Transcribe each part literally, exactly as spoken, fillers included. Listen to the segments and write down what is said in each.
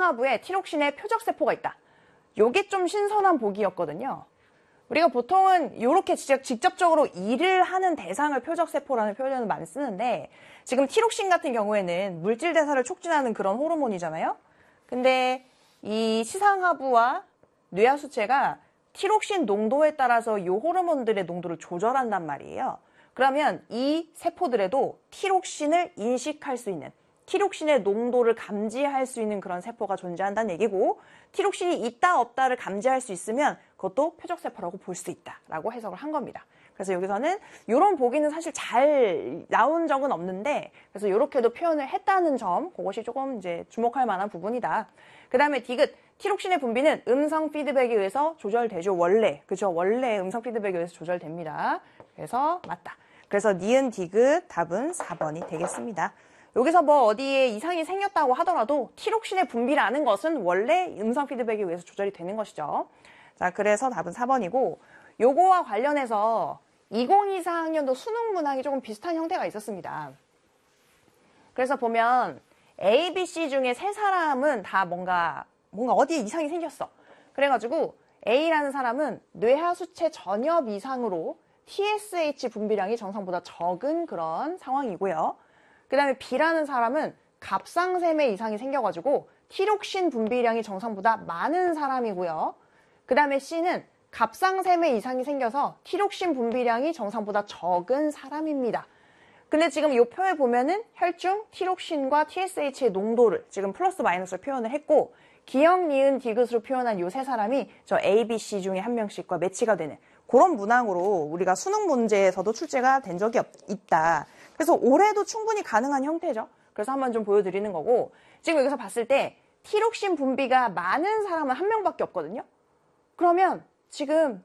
시상하부에 티록신의 표적세포가 있다. 요게 좀 신선한 보기였거든요. 우리가 보통은 이렇게 직접적으로 일을 하는 대상을 표적세포라는 표현을 많이 쓰는데 지금 티록신 같은 경우에는 물질 대사를 촉진하는 그런 호르몬이잖아요. 근데 이 시상하부와 뇌하수체가 티록신 농도에 따라서 이 호르몬들의 농도를 조절한단 말이에요. 그러면 이 세포들에도 티록신을 인식할 수 있는, 티록신의 농도를 감지할 수 있는 그런 세포가 존재한다는 얘기고, 티록신이 있다 없다를 감지할 수 있으면 그것도 표적세포라고 볼 수 있다라고 해석을 한 겁니다. 그래서 여기서는 이런 보기는 사실 잘 나온 적은 없는데, 그래서 이렇게도 표현을 했다는 점, 그것이 조금 이제 주목할 만한 부분이다. 그 다음에 디귿, 티록신의 분비는 음성 피드백에 의해서 조절되죠. 원래, 그죠? 원래 음성 피드백에 의해서 조절됩니다. 그래서 맞다. 그래서 니은 디귿 답은 사 번이 되겠습니다. 여기서 뭐 어디에 이상이 생겼다고 하더라도 티록신의 분비라는 것은 원래 음성 피드백에 의해서 조절이 되는 것이죠. 자, 그래서 답은 사 번이고, 요거와 관련해서 이천이십사 학년도 수능 문항이 조금 비슷한 형태가 있었습니다. 그래서 보면 A, B, C 중에 세 사람은 다 뭔가 뭔가 어디에 이상이 생겼어. 그래가지고 A라는 사람은 뇌하수체 전엽 이상으로 티에스에이치 분비량이 정상보다 적은 그런 상황이고요. 그 다음에 B라는 사람은 갑상샘에 이상이 생겨가지고 티록신 분비량이 정상보다 많은 사람이고요. 그 다음에 C는 갑상샘에 이상이 생겨서 티록신 분비량이 정상보다 적은 사람입니다. 근데 지금 이 표에 보면은 혈중 티록신과 티에스에이치의 농도를 지금 플러스 마이너스로 표현을 했고, 기역, 니은, 디귿으로 표현한 이 세 사람이 저 A, B, C 중에 한 명씩과 매치가 되는 그런 문항으로 우리가 수능 문제에서도 출제가 된 적이 없, 있다. 그래서 올해도 충분히 가능한 형태죠. 그래서 한번 좀 보여드리는 거고, 지금 여기서 봤을 때 티록신 분비가 많은 사람은 한 명밖에 없거든요. 그러면 지금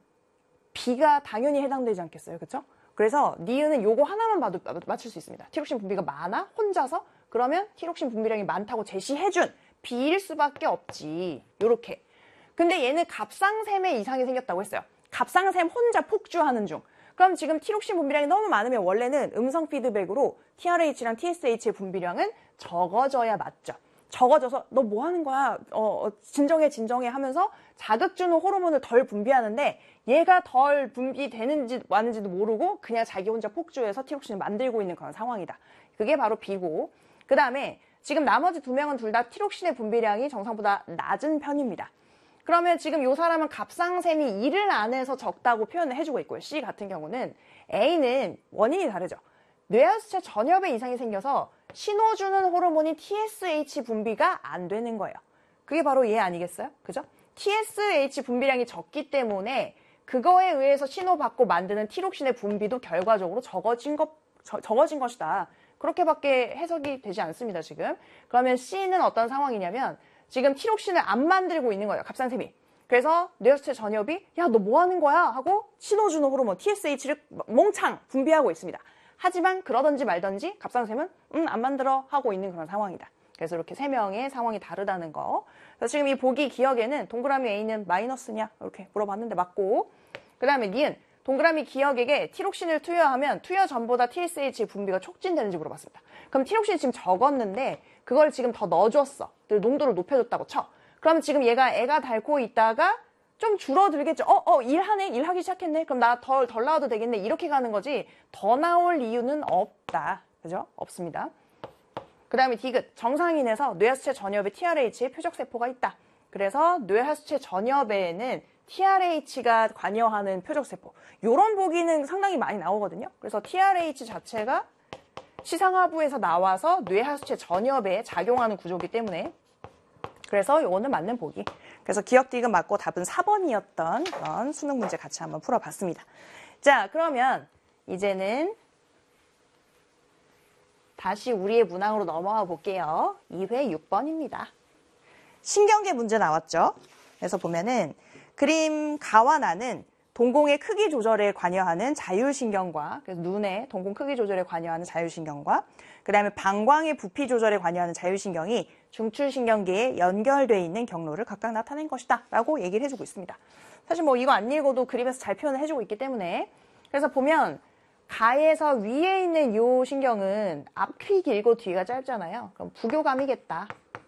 B가 당연히 해당되지 않겠어요? 그렇죠? 그래서 니은은 요거 하나만 봐도 맞출 수 있습니다. 티록신 분비가 많아? 혼자서? 그러면 티록신 분비량이 많다고 제시해준 B일 수밖에 없지. 요렇게. 근데 얘는 갑상샘에 이상이 생겼다고 했어요. 갑상샘 혼자 폭주하는 중. 그럼 지금 티록신 분비량이 너무 많으면 원래는 음성 피드백으로 티알에이치랑 티에스에이치의 분비량은 적어져야 맞죠. 적어져서 너 뭐 하는 거야? 어, 진정해 진정해 하면서 자극 주는 호르몬을 덜 분비하는데 얘가 덜 분비되는지 마는지도 모르고 그냥 자기 혼자 폭주해서 티록신을 만들고 있는 그런 상황이다. 그게 바로 B고, 그 다음에 지금 나머지 두 명은 둘 다 티록신의 분비량이 정상보다 낮은 편입니다. 그러면 지금 이 사람은 갑상샘이 일을 안 해서 적다고 표현을 해주고 있고요. C 같은 경우는 A는 원인이 다르죠. 뇌하수체 전엽에 이상이 생겨서 신호 주는 호르몬인 티에스에이치 분비가 안 되는 거예요. 그게 바로 얘 아니겠어요? 그죠? 티에스에이치 분비량이 적기 때문에 그거에 의해서 신호받고 만드는 티록신의 분비도 결과적으로 적어진 것, 저, 적어진 것이다. 그렇게밖에 해석이 되지 않습니다, 지금. 그러면 C는 어떤 상황이냐면 지금 티록신을 안 만들고 있는 거예요, 갑상샘이. 그래서 뇌하수체 전엽이 야, 너 뭐 하는 거야? 하고 신호 주는 호르몬 티에스에이치를 몽창 분비하고 있습니다. 하지만 그러든지 말든지 갑상샘은 음, 안 만들어 하고 있는 그런 상황이다. 그래서 이렇게 세 명의 상황이 다르다는 거. 그래서 지금 이 보기 기억에는 동그라미 A는 마이너스냐? 이렇게 물어봤는데 맞고, 그 다음에 니은 동그라미 기억에게 티록신을 투여하면 투여 전보다 티에스에이치 분비가 촉진되는지 물어봤습니다. 그럼 티록신이 지금 적었는데 그걸 지금 더 넣어줬어. 농도를 높여줬다고 쳐. 그럼 지금 얘가 애가 닳고 있다가 좀 줄어들겠죠. 어, 어, 일하네? 일하기 시작했네? 그럼 나 덜, 덜 나와도 되겠네? 이렇게 가는 거지 더 나올 이유는 없다. 그죠? 없습니다. 그 다음에 디귿, 정상인에서 뇌하수체 전엽에 티알에이치의 표적세포가 있다. 그래서 뇌하수체 전엽에는 티알에이치가 관여하는 표적세포. 요런 보기는 상당히 많이 나오거든요. 그래서 티알에이치 자체가 시상하부에서 나와서 뇌하수체 전엽에 작용하는 구조이기 때문에, 그래서 요거는 맞는 보기. 그래서 기억 디귿 맞고 답은 사 번이었던 그런 수능 문제 같이 한번 풀어봤습니다. 자, 그러면 이제는 다시 우리의 문항으로 넘어가 볼게요. 이 회 육 번입니다. 신경계 문제 나왔죠? 그래서 보면은 그림 가와 나는 동공의 크기 조절에 관여하는 자율신경과, 그래서 눈의 동공 크기 조절에 관여하는 자율신경과, 그 다음에 방광의 부피 조절에 관여하는 자율신경이 중추신경계에 연결되어 있는 경로를 각각 나타낸 것이다 라고 얘기를 해주고 있습니다. 사실 뭐 이거 안 읽어도 그림에서 잘 표현을 해주고 있기 때문에, 그래서 보면 가에서 위에 있는 이 신경은 앞이 길고 뒤가 짧잖아요. 그럼 부교감이겠다.